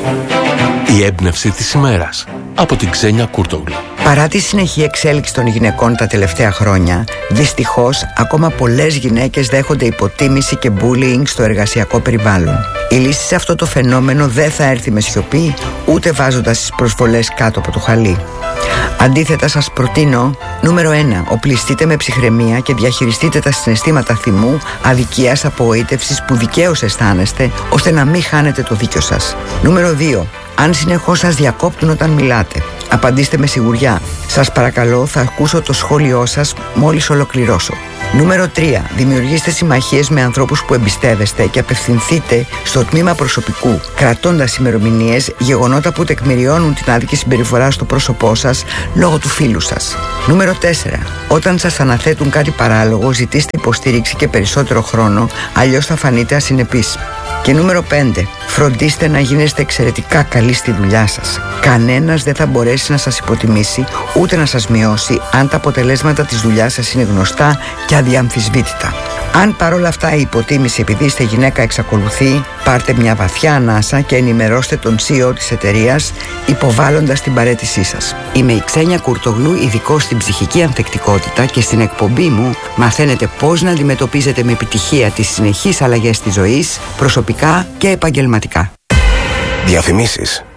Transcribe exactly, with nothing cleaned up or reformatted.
Η έμπνευση της ημέρας από την Ξένια Κούρτογλου. Παρά τη συνεχή εξέλιξη των γυναικών τα τελευταία χρόνια, δυστυχώς ακόμα πολλές γυναίκες δέχονται υποτίμηση και bullying στο εργασιακό περιβάλλον. Η λύση σε αυτό το φαινόμενο δεν θα έρθει με σιωπή, ούτε βάζοντας τις προσβολές κάτω από το χαλί. Αντίθετα, σας προτείνω νούμερο ένα. Οπλιστείτε με ψυχραιμία και διαχειριστείτε τα συναισθήματα θυμού, αδικίας, απογοήτευσης που δικαίως αισθάνεστε, ώστε να μην χάνετε το δίκιο σας. Νούμερο δύο. Αν συνεχώς σας διακόπτουν όταν μιλάτε, απαντήστε με σιγουριά. Σας παρακαλώ, θα ακούσω το σχόλιο σας μόλις ολοκληρώσω. Νούμερο τρία. Δημιουργήστε συμμαχίες με ανθρώπους που εμπιστεύεστε και απευθυνθείτε στο τμήμα προσωπικού, κρατώντας ημερομηνίες, γεγονότα που τεκμηριώνουν την άδικη συμπεριφορά στο πρόσωπό σας λόγω του φίλου σας. Νούμερο τέσσερα. Όταν σας αναθέτουν κάτι παράλογο, ζητήστε υποστήριξη και περισσότερο χρόνο, αλλιώς θα φανείτε ασυνεπείς. Και νούμερο πέντε. Φροντίστε να γίνεστε εξαιρετικά καλοί στη δουλειά σας. Κανένας δεν θα μπορέσει να σας υποτιμήσει ούτε να σας μειώσει αν τα αποτελέσματα της δουλειάς σας είναι γνωστά και αδιαμφισβήτητα. Αν παρόλα αυτά η υποτίμηση επειδή είστε γυναίκα εξακολουθεί, πάρτε μια βαθιά ανάσα και ενημερώστε τον σι ι ο της εταιρείας υποβάλλοντας την παραίτησή σας. Είμαι η Ξένια Κουρτογλού, ειδικός στην ψυχική ανθεκτικότητα, και στην εκπομπή μου μαθαίνετε πώς να αντιμετωπίζετε με επιτυχία τις συνεχείς αλλαγές της ζωής, προσωπικά και επαγγελματικά. Διαφημίσεις.